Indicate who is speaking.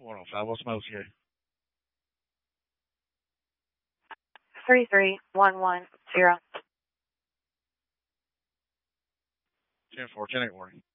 Speaker 1: 105, what's my OTA?
Speaker 2: 33110.
Speaker 1: 10-4, 10-8 warning.